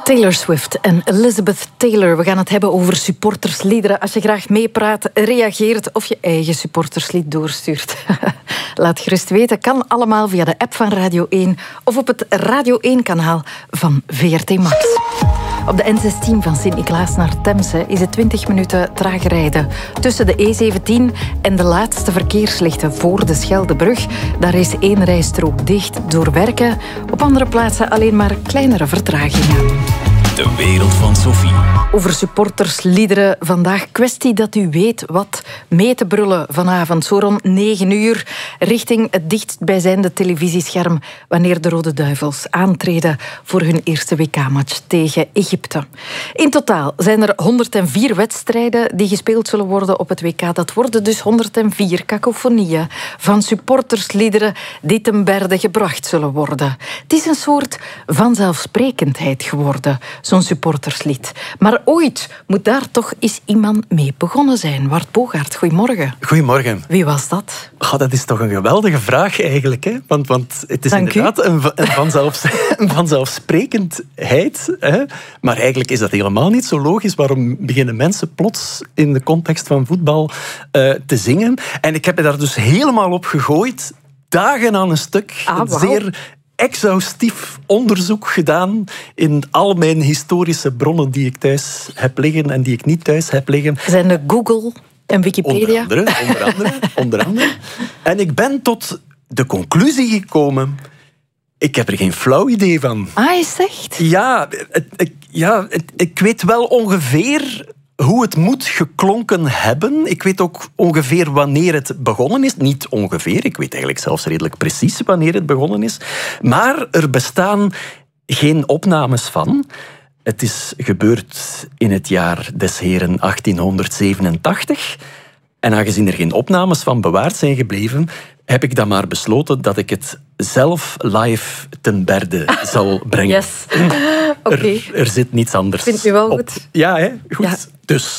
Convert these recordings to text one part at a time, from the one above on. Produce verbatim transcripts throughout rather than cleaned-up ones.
Taylor Swift en Elizabeth Taylor. We gaan het hebben over supportersliederen. Als je graag meepraat, reageert of je eigen supporterslied doorstuurt. Laat gerust weten. Kan allemaal via de app van Radio één of op het Radio één-kanaal van V R T Max. Op de N zestien van Sint-Niklaas naar Temse is het twintig minuten traag rijden. Tussen de E zeventien en de laatste verkeerslichten voor de Scheldebrug. Daar is één rijstrook dicht door werken. Op andere plaatsen alleen maar kleinere vertragingen. De wereld van Sophie. Over supportersliederen vandaag. Kwestie dat u weet wat mee te brullen vanavond. Zo rond negen uur richting het dichtstbijzijnde televisiescherm wanneer de Rode Duivels aantreden voor hun eerste W K-match tegen Egypte. In totaal zijn er honderdvier wedstrijden die gespeeld zullen worden op het W K. Dat worden dus honderdvier kakofonieën van supportersliederen die ten berde gebracht zullen worden. Het is een soort vanzelfsprekendheid geworden, zo'n supporterslied. Maar ooit moet daar toch eens iemand mee begonnen zijn. Wart Bogaert, goedemorgen. Goedemorgen. Wie was dat? Oh, dat is toch een geweldige vraag eigenlijk. Hè? Want, want het is Dank inderdaad een, een, vanzelfs, een vanzelfsprekendheid. Hè? Maar eigenlijk is dat helemaal niet zo logisch. Waarom beginnen mensen plots in de context van voetbal uh, te zingen? En ik heb me daar dus helemaal op gegooid. Dagen aan een stuk. Ah, een wow. zeer exhaustief onderzoek gedaan in al mijn historische bronnen die ik thuis heb liggen en die ik niet thuis heb liggen. Zijn de Google en Wikipedia? Onder andere, onder andere, onder andere. En ik ben tot de conclusie gekomen, ik heb er geen flauw idee van. Ah, is het echt? Ja, het, ik, ja het, ik weet wel ongeveer hoe het moet geklonken hebben. Ik weet ook ongeveer wanneer het begonnen is. Niet ongeveer, ik weet eigenlijk zelfs redelijk precies wanneer het begonnen is. Maar er bestaan geen opnames van. Het is gebeurd in het jaar des heren achttienhonderdzevenentachtig. En aangezien er geen opnames van bewaard zijn gebleven, heb ik dan maar besloten dat ik het zelf live ten berde zal brengen. Yes. Oké. Okay. Er, er zit niets anders Vindt u wel op. goed? Ja, hè? Goed. Ja. Dus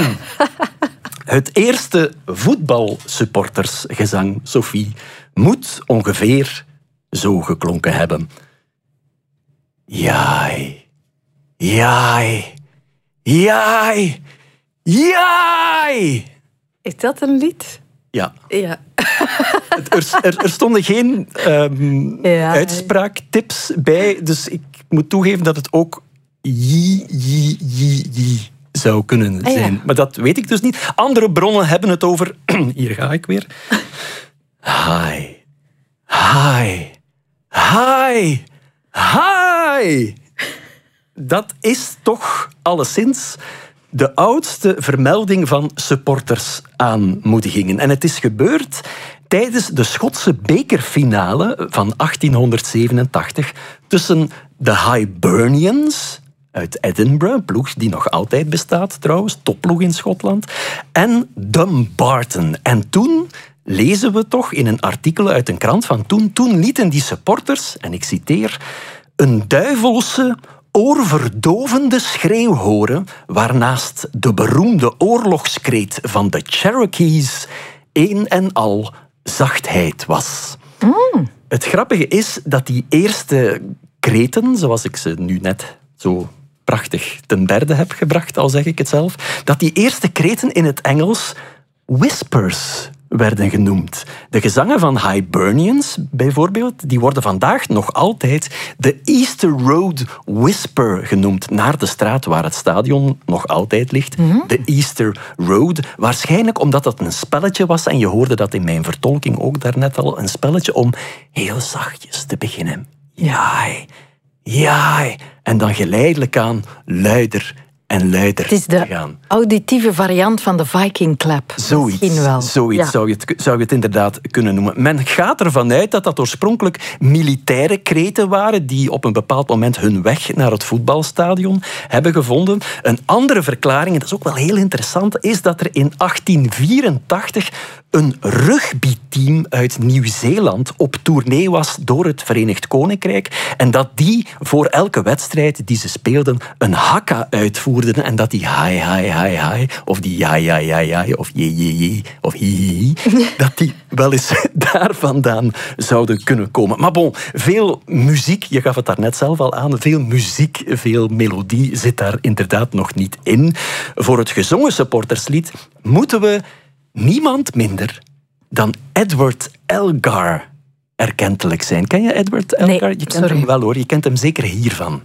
het eerste voetbalsupportersgezang, Sophie, moet ongeveer zo geklonken hebben. Jai, jai, jai, jai. Is dat een lied? Ja. Ja. Er, er, er stonden geen um, ja. uitspraaktips bij, dus ik moet toegeven dat het ook ji, ji, ji, ji zou kunnen zijn. Ah, ja. Maar dat weet ik dus niet. Andere bronnen hebben het over... Hier ga ik weer. Hi. Hi. Hi. Hi. Dat is toch alleszins de oudste vermelding van supportersaanmoedigingen. En het is gebeurd tijdens de Schotse bekerfinale van achttienhonderdzevenentachtig tussen de Hibernians uit Edinburgh, ploeg die nog altijd bestaat trouwens, topploeg in Schotland, en Dumbarton. En toen lezen we toch in een artikel uit een krant van toen, toen lieten die supporters, en ik citeer, een duivelse, oorverdovende schreeuw horen, waarnaast de beroemde oorlogskreet van de Cherokees een en al zachtheid was. Mm. Het grappige is dat die eerste kreten, zoals ik ze nu net zo prachtig ten berde heb gebracht, al zeg ik het zelf, dat die eerste kreten in het Engels whispers werden genoemd. De gezangen van Hibernians, bijvoorbeeld, die worden vandaag nog altijd de Easter Road Whisper genoemd, naar de straat waar het stadion nog altijd ligt. Mm-hmm. De Easter Road. Waarschijnlijk omdat dat een spelletje was, en je hoorde dat in mijn vertolking ook daarnet al, een spelletje om heel zachtjes te beginnen. Jai, jai. En dan geleidelijk aan luider en luider Het is de gaan. auditieve variant van de Viking Clap. Zoiets, Misschien wel. zoiets ja. zou, je het, zou je het inderdaad kunnen noemen. Men gaat ervan uit dat dat oorspronkelijk militaire kreten waren die op een bepaald moment hun weg naar het voetbalstadion hebben gevonden. Een andere verklaring, en dat is ook wel heel interessant, is dat er in achttien vierentachtig een rugbyteam uit Nieuw-Zeeland op tournee was door het Verenigd Koninkrijk en dat die voor elke wedstrijd die ze speelden een hakka uitvoerden en dat die hi, hi, hi, hi of die ja, ja, ja, ja of je, je, je of hi, hi, hi, dat die wel eens daar vandaan zouden kunnen komen. Maar bon, veel muziek, je gaf het daar net zelf al aan, veel muziek, veel melodie zit daar inderdaad nog niet in. Voor het gezongen supporterslied moeten we niemand minder dan Edward Elgar erkentelijk zijn. Ken je Edward Elgar? Nee, je kent sorry. hem wel hoor, je kent hem zeker hiervan.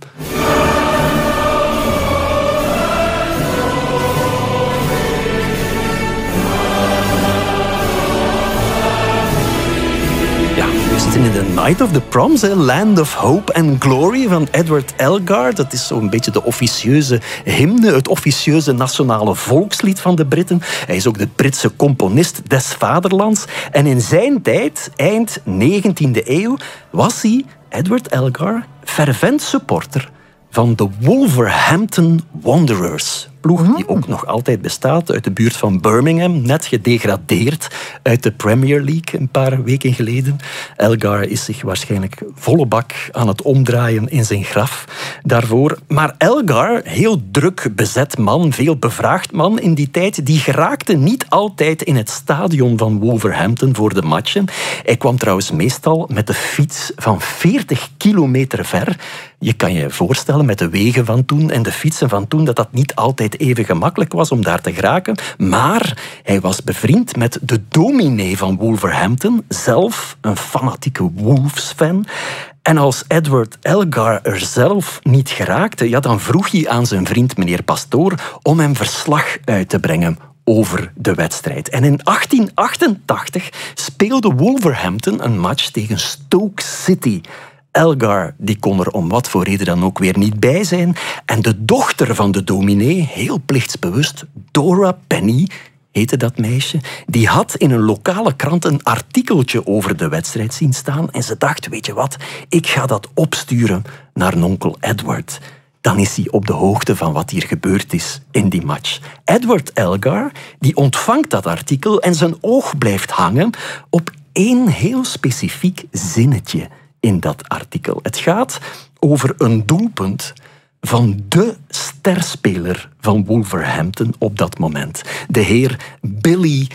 We zitten in The Night of the Proms, hè? Land of Hope and Glory van Edward Elgar. Dat is zo'n beetje de officieuze hymne, het officieuze nationale volkslied van de Britten. Hij is ook de Britse componist des vaderlands. En in zijn tijd, eind negentiende eeuw, was hij, Edward Elgar, fervent supporter van de Wolverhampton Wanderers. Ploeg die ook nog altijd bestaat uit de buurt van Birmingham, net gedegradeerd uit de Premier League een paar weken geleden. Elgar is zich waarschijnlijk volle bak aan het omdraaien in zijn graf daarvoor. Maar Elgar, heel druk bezet man, veel bevraagd man in die tijd, die geraakte niet altijd in het stadion van Wolverhampton voor de matchen. Hij kwam trouwens meestal met de fiets van veertig kilometer ver. Je kan je voorstellen met de wegen van toen en de fietsen van toen dat dat niet altijd even gemakkelijk was om daar te geraken. Maar hij was bevriend met de dominee van Wolverhampton, zelf een fanatieke Wolves-fan. En als Edward Elgar er zelf niet geraakte, ja, dan vroeg hij aan zijn vriend meneer Pastoor om hem verslag uit te brengen over de wedstrijd. En in achttien achtentachtig speelde Wolverhampton een match tegen Stoke City. Elgar die kon er om wat voor reden dan ook weer niet bij zijn. En de dochter van de dominee, heel plichtsbewust, Dora Penny, heette dat meisje, die had in een lokale krant een artikeltje over de wedstrijd zien staan. En ze dacht, weet je wat, ik ga dat opsturen naar onkel Edward. Dan is hij op de hoogte van wat hier gebeurd is in die match. Edward Elgar die ontvangt dat artikel en zijn oog blijft hangen op één heel specifiek zinnetje in dat artikel. Het gaat over een doelpunt van de sterspeler van Wolverhampton op dat moment. De heer Billy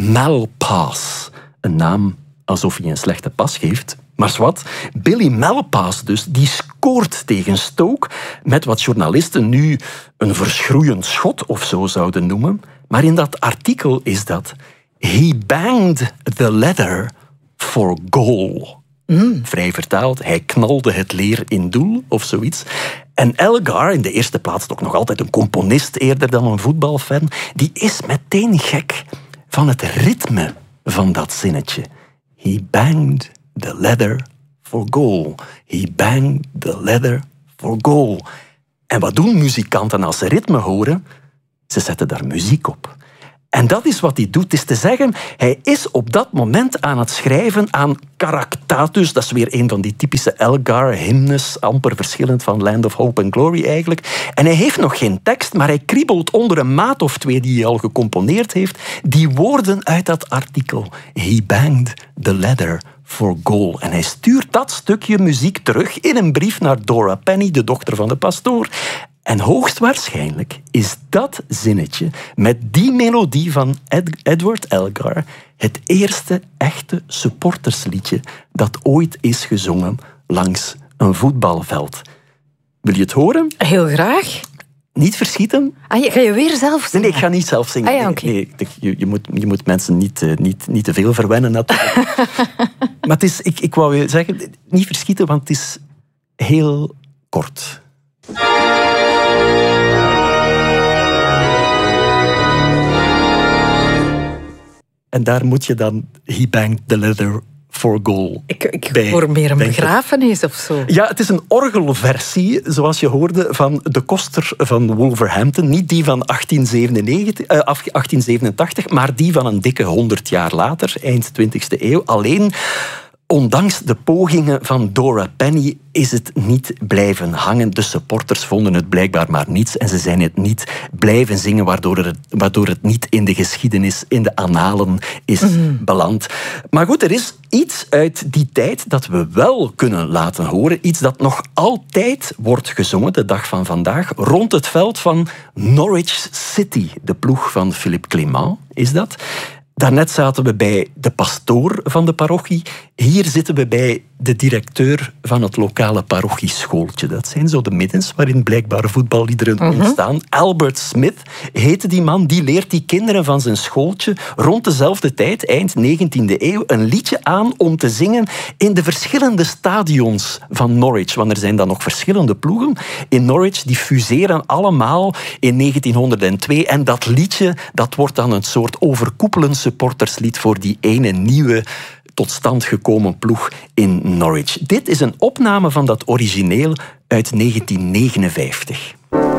Malpass. Een naam alsof hij een slechte pas geeft. Maar zwart, Billy Malpass dus, die scoort tegen Stoke met wat journalisten nu een verschroeiend schot of zo zouden noemen. Maar in dat artikel is dat He banged the leather for goal. Mm. Vrij vertaald, hij knalde het leer in doel of zoiets. En Elgar, in de eerste plaats toch nog altijd een componist eerder dan een voetbalfan, die is meteen gek van het ritme van dat zinnetje. He banged the leather for goal. He banged the leather for goal. En wat doen muzikanten als ze ritme horen? Ze zetten daar muziek op. En dat is wat hij doet, is te zeggen, hij is op dat moment aan het schrijven aan Caractatus, dat is weer een van die typische Elgar-hymnes, amper verschillend van Land of Hope and Glory eigenlijk. En hij heeft nog geen tekst, maar hij kriebelt onder een maat of twee die hij al gecomponeerd heeft, die woorden uit dat artikel. He banged the leather for goal. En hij stuurt dat stukje muziek terug in een brief naar Dora Penny, de dochter van de pastoor. En hoogstwaarschijnlijk is dat zinnetje met die melodie van Ed- Edward Elgar het eerste echte supportersliedje dat ooit is gezongen langs een voetbalveld. Wil je het horen? Heel graag. Niet verschieten? Ah, je, ga je weer zelf zingen? Nee, nee, ik ga niet zelf zingen. Ah, ja, okay. Nee, nee, je, je, moet, je moet mensen niet, uh, niet, niet te veel verwennen natuurlijk. Maar het is, ik, ik wou je zeggen, niet verschieten, want het is heel kort. En daar moet je dan He banged the leather for goal. Ik, ik hoor meer een begrafenis of zo. Ja, het is een orgelversie, zoals je hoorde, van de koster van Wolverhampton. Niet die van achttien zevenentachtig, maar die van een dikke honderd jaar later, eind twintigste eeuw. Alleen Ondanks de pogingen van Dora Penny is het niet blijven hangen. De supporters vonden het blijkbaar maar niets en ze zijn het niet blijven zingen, waardoor het, waardoor het niet in de geschiedenis, in de annalen is mm. beland. Maar goed, er is iets uit die tijd dat we wel kunnen laten horen. Iets dat nog altijd wordt gezongen, de dag van vandaag, rond het veld van Norwich City. De ploeg van Philippe Clement is dat. Daarnet zaten we bij de pastoor van de parochie. Hier zitten we bij de directeur van het lokale parochieschooltje. Dat zijn zo de middens waarin blijkbaar voetballiederen uh-huh. ontstaan. Albert Smith heette die man. Die leert die kinderen van zijn schooltje rond dezelfde tijd, eind negentiende eeuw, een liedje aan om te zingen in de verschillende stadions van Norwich. Want er zijn dan nog verschillende ploegen in Norwich. Die fuseren allemaal in negentienhonderdtwee. En dat liedje, dat wordt dan een soort overkoepelend supporterslied voor die ene nieuwe tot stand gekomen ploeg in Norwich. Dit is een opname van dat origineel uit negentien negenenvijftig.